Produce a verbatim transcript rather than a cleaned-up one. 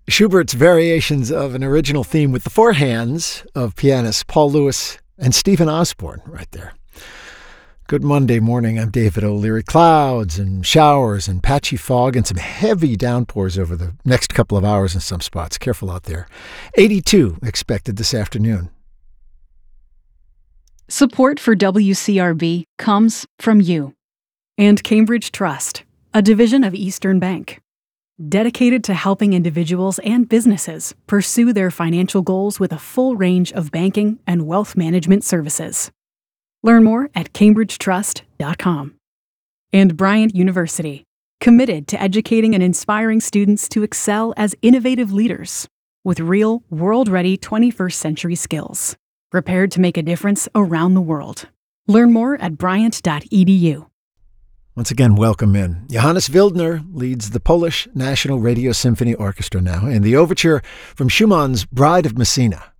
Schubert's variations of an original theme with the four hands of pianists Paul Lewis and Stephen Osborne right there. Good Monday morning. I'm David O'Leary. Clouds and showers and patchy fog and some heavy downpours over the next couple of hours in some spots. Careful out there. eighty-two expected this afternoon. Support for W C R B comes from you and Cambridge Trust, a division of Eastern Bank, dedicated to helping individuals and businesses pursue their financial goals with a full range of banking and wealth management services. Learn more at cambridge trust dot com. And Bryant University, committed to educating and inspiring students to excel as innovative leaders with real, world-ready twenty-first century skills, prepared to make a difference around the world. Learn more at bryant dot e d u. Once again, welcome in. Johannes Wildner leads the Polish National Radio Symphony Orchestra now in the overture from Schumann's Bride of Messina.